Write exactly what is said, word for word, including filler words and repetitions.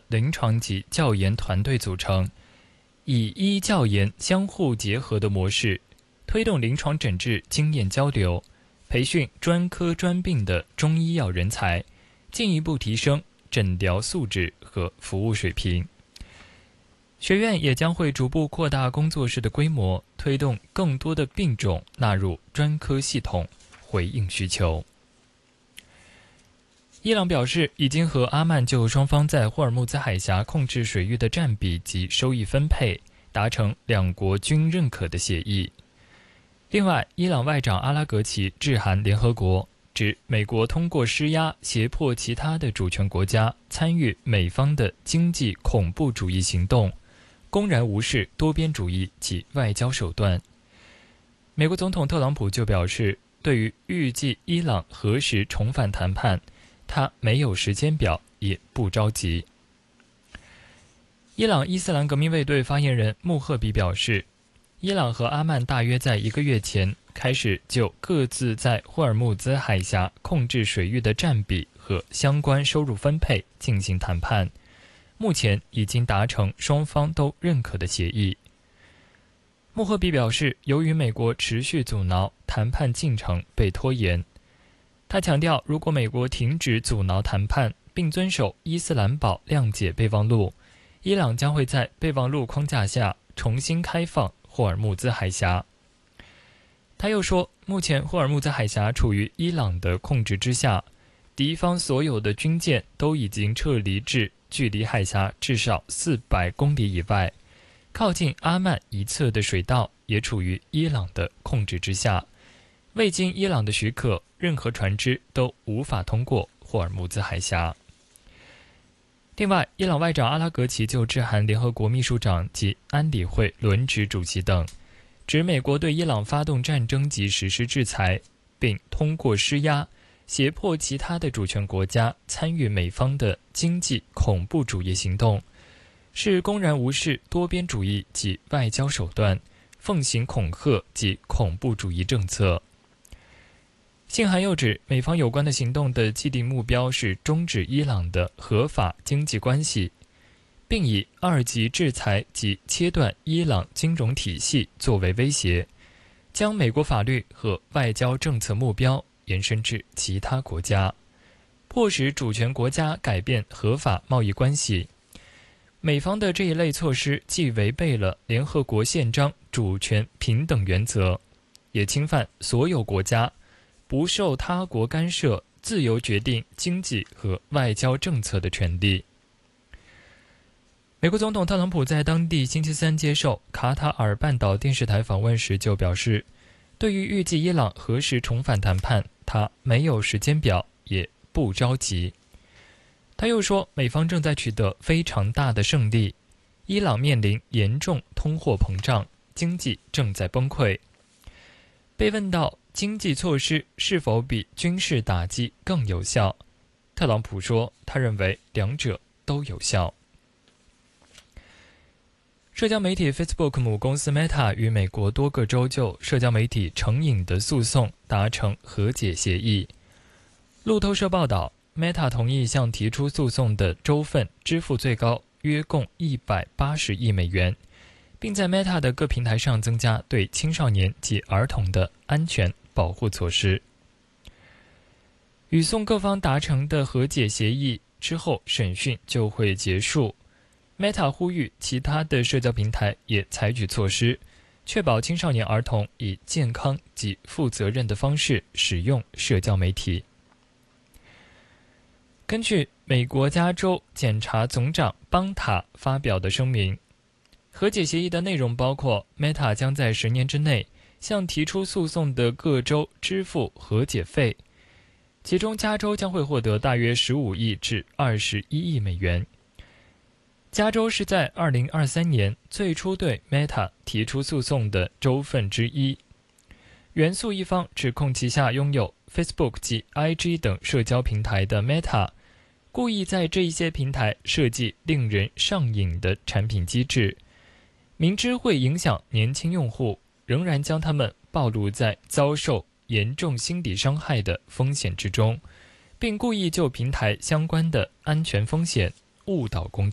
临床及教研团队组成，以医教研相互结合的模式，推动临床诊治经验交流，培训专科专病的中医药人才，进一步提升诊疗素质和服务水平。学院也将会逐步扩大工作室的规模，推动更多的病种纳入专科系统，回应需求。伊朗表示，已经和阿曼就双方在霍尔木兹海峡控制水域的占比及收益分配达成两国均认可的协议。另外，伊朗外长阿拉格齐致函联合国，指美国通过施压胁迫其他的主权国家参与美方的经济恐怖主义行动，公然无视多边主义及外交手段。美国总统特朗普就表示，对于预计伊朗何时重返谈判，他没有时间表，也不着急。伊朗伊斯兰革命卫队发言人穆赫比表示，伊朗和阿曼大约在一个月前开始就各自在霍尔木兹海峡控制水域的占比和相关收入分配进行谈判，目前已经达成双方都认可的协议。穆赫比表示，由于美国持续阻挠，谈判进程被拖延。他强调，如果美国停止阻挠谈判，并遵守伊斯兰堡谅解备忘录，伊朗将会在备忘录框架下重新开放霍尔木兹海峡。他又说，目前霍尔木兹海峡处于伊朗的控制之下，敌方所有的军舰都已经撤离至距离海峡至少四百公里以外，靠近阿曼一侧的水道也处于伊朗的控制之下，未经伊朗的许可，任何船只都无法通过霍尔木兹海峡。另外，伊朗外长阿拉格齐就致函联合国秘书长及安理会轮值主席等，指美国对伊朗发动战争及实施制裁，并通过施压胁迫其他的主权国家参与美方的经济恐怖主义行动，是公然无视多边主义及外交手段，奉行恐吓及恐怖主义政策。信函又指，美方有关的行动的既定目标是终止伊朗的合法经济关系，并以二级制裁及切断伊朗金融体系作为威胁，将美国法律和外交政策目标延伸至其他国家，迫使主权国家改变合法贸易关系。美方的这一类措施既违背了联合国宪章主权平等原则，也侵犯所有国家不受他国干涉、自由决定经济和外交政策的权利。美国总统特朗普在当地星期三接受卡塔尔半岛电视台访问时就表示，对于预计伊朗何时重返谈判，他没有时间表，也不着急。他又说，美方正在取得非常大的胜利，伊朗面临严重通货膨胀，经济正在崩溃。被问到经济措施是否比军事打击更有效，特朗普说，他认为两者都有效。社交媒体 Facebook 母公司 Meta 与美国多个州就社交媒体成瘾的诉讼达成和解协议。路透社报道， Meta 同意向提出诉讼的州份支付最高约共一百八十亿美元，并在 Meta 的各平台上增加对青少年及儿童的安全保护措施。与讼各方达成的和解协议之后，审讯就会结束。Meta 呼吁其他的社交平台也采取措施，确保青少年儿童以健康及负责任的方式使用社交媒体。根据美国加州检察总长邦塔发表的声明，和解协议的内容包括 Meta 将在十年之内向提出诉讼的各州支付和解费，其中加州将会获得大约十五亿至二十一亿美元。加州是在二零二三年最初对 Meta 提出诉讼的州份之一。原诉一方指控旗下拥有 Facebook 及 I G 等社交平台的 Meta 故意在这一些平台设计令人上瘾的产品机制，明知会影响年轻用户，仍然将他们暴露在遭受严重心理伤害的风险之中，并故意就平台相关的安全风险误导公众。